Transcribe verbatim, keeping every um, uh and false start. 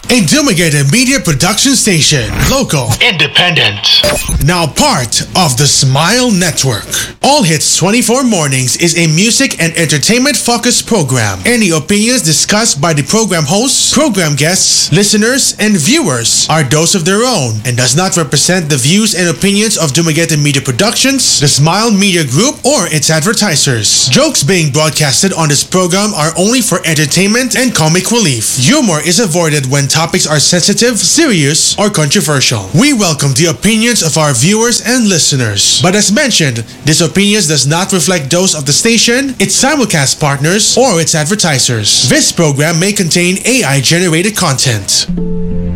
A Dumaguete Media Production Station. Local. Independent. Now part of the Smile Network. All Hits twenty-four Mornings is a music and entertainment-focused program. Any opinions discussed by the program hosts, program guests, listeners, and viewers are those of their own and does not represent the views and opinions of Dumaguete Media Productions, the Smile Media Group, or its advertisers. Jokes being broadcasted on this program are only for entertainment and comic relief. Humor is avoided when topics are sensitive, serious, or controversial. We welcome the opinions of our viewers and listeners. But as mentioned, this opinions does not reflect those of the station, its simulcast partners, or its advertisers. This program may contain A I-generated content.